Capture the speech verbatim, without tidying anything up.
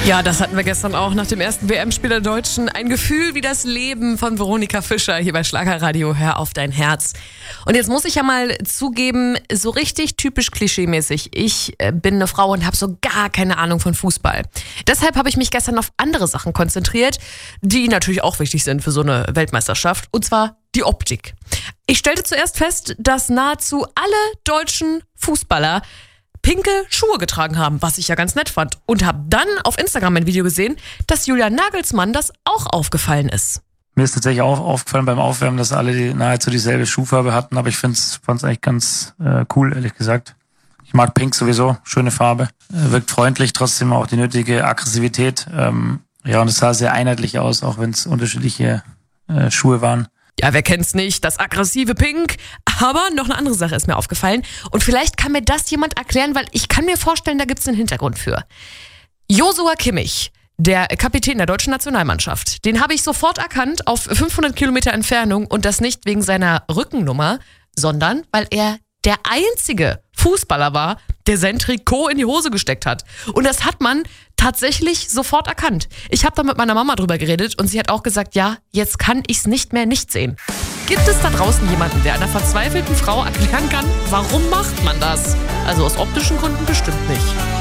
Ja, das hatten wir gestern auch nach dem ersten W M-Spiel der Deutschen. Ein Gefühl wie das Leben von Veronika Fischer hier bei Schlagerradio. Hör auf dein Herz. Und jetzt muss ich ja mal zugeben, so richtig typisch klischeemäßig. Ich äh, bin eine Frau und habe so gar keine Ahnung von Fußball. Deshalb habe ich mich gestern auf andere Sachen konzentriert, die natürlich auch wichtig sind für so eine Weltmeisterschaft. Und zwar die Optik. Ich stellte zuerst fest, dass nahezu alle deutschen Fußballer pinke Schuhe getragen haben, was ich ja ganz nett fand. Und habe dann auf Instagram ein Video gesehen, dass Julian Nagelsmann das auch aufgefallen ist. Mir ist tatsächlich auch aufgefallen beim Aufwärmen, dass alle die, nahezu dieselbe Schuhfarbe hatten, aber ich fand es eigentlich ganz äh, cool, ehrlich gesagt. Ich mag Pink sowieso, schöne Farbe. Äh, wirkt freundlich, trotzdem auch die nötige Aggressivität. Ähm, ja, und es sah sehr einheitlich aus, auch wenn es unterschiedliche äh, Schuhe waren. Ja, wer kennt's nicht, das aggressive Pink. Aber noch eine andere Sache ist mir aufgefallen. Und vielleicht kann mir das jemand erklären, weil ich kann mir vorstellen, da gibt's einen Hintergrund für. Joshua Kimmich, der Kapitän der deutschen Nationalmannschaft, den habe ich sofort erkannt auf fünfhundert Kilometer Entfernung. Und das nicht wegen seiner Rückennummer, sondern weil er der einzige Fußballer war, der sein Trikot in die Hose gesteckt hat. Und das hat man tatsächlich sofort erkannt. Ich habe da mit meiner Mama drüber geredet und sie hat auch gesagt, ja, jetzt kann ich's nicht mehr nicht sehen. Gibt es da draußen jemanden, der einer verzweifelten Frau erklären kann, warum macht man das? Also aus optischen Gründen bestimmt nicht.